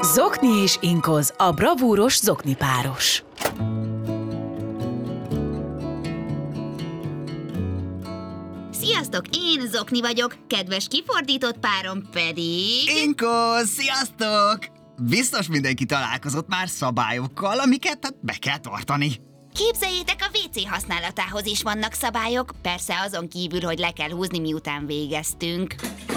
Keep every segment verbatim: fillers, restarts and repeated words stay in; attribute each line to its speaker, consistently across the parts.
Speaker 1: Zokni és Inkoz, a bravúros zoknipáros.
Speaker 2: Sziasztok, én Zokni vagyok, kedves kifordított párom pedig...
Speaker 3: Inkoz, sziasztok! Biztos mindenki találkozott már szabályokkal, amiket hát be kell tartani.
Speaker 2: Képzeljétek, a vé cé használatához is vannak szabályok, persze azon kívül, hogy le kell húzni, miután végeztünk.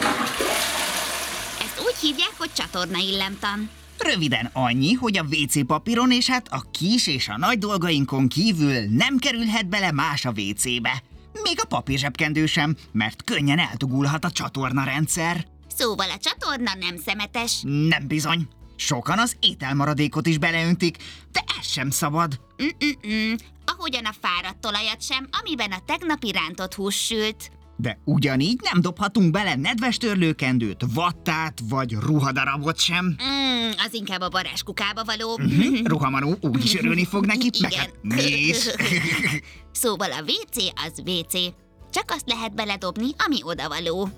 Speaker 2: Ezt úgy hívják, hogy csatorna illemtan.
Speaker 3: Röviden annyi, hogy a vé cé papíron és hát a kis és a nagy dolgainkon kívül nem kerülhet bele más a vé cébe. Még a papírzsebkendő sem, mert könnyen eltugulhat a csatornarendszer.
Speaker 2: Szóval a csatorna nem szemetes.
Speaker 3: Nem bizony. Sokan az ételmaradékot is beleöntik, de ez sem szabad.
Speaker 2: Mm-mm-mm. Ahogyan a fáradt olajat sem, amiben a tegnapi rántott hús sült.
Speaker 3: De ugyanígy nem dobhatunk bele nedves törlőkendőt, vattát vagy ruhadarabot sem.
Speaker 2: Mm, az inkább a varázskukába való.
Speaker 3: Mm-hmm. Ruhamanó úgy is örülni fog neki, meg hát mi is.
Speaker 2: Szóval a vé cé az vé cé. Csak azt lehet beledobni, ami odavaló.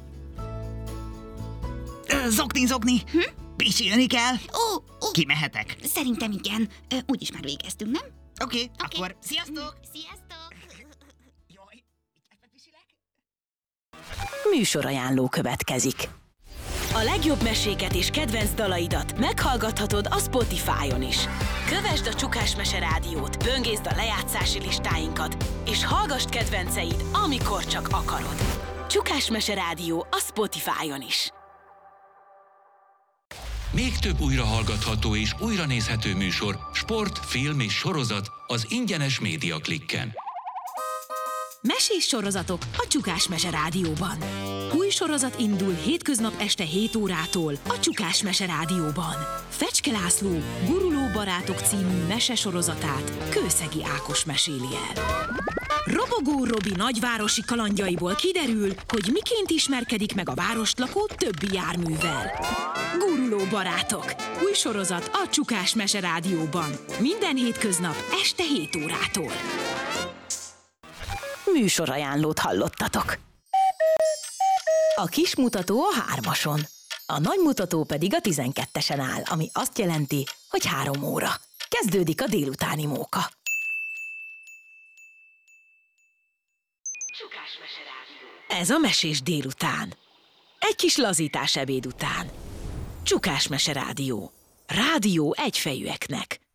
Speaker 3: Zokni, zokni! Hm? Pisilni kell?
Speaker 2: Ó, ó.
Speaker 3: Kimehetek?
Speaker 2: Szerintem igen. Ö, úgyis már végeztünk, nem?
Speaker 3: Oké, okay,
Speaker 2: okay.
Speaker 3: Akkor sziasztok!
Speaker 2: Sziasztok!
Speaker 3: Jaj, bepisilek?
Speaker 1: Műsorajánló következik. A legjobb meséket és kedvenc dalaidat meghallgathatod a Spotify-on is. Kövesd a Csukás Mese Rádiót, böngészd a lejátszási listáinkat, és hallgasd kedvenceid, amikor csak akarod. Csukás Mese Rádió a Spotify-on is.
Speaker 4: Még több újrahallgatható és újranézhető műsor, sport, film és sorozat az ingyenes Média Klikken.
Speaker 1: Mesés sorozatok a Csukás Mese Rádióban. Új sorozat indul hétköznap este hét órától a Csukás Mese Rádióban. Fecske László Guruló barátok című mesesorozatát Kőszegi Ákos meséli el. Robogó Robi nagyvárosi kalandjaiból kiderül, hogy miként ismerkedik meg a várost lakó többi járművel. Guruló barátok. Új sorozat a Csukás Mese Rádióban. Minden hétköznap este hét órától. Műsorajánlót hallottatok. A kis mutató a hármason, a nagy mutató pedig a tizenkettesen áll, ami azt jelenti, hogy három óra. Kezdődik a délutáni móka. Csukás Mese Rádió. Ez a mesés délután. Egy kis lazítás ebéd után. Csukás Mese Rádió. Rádió egyfejűeknek.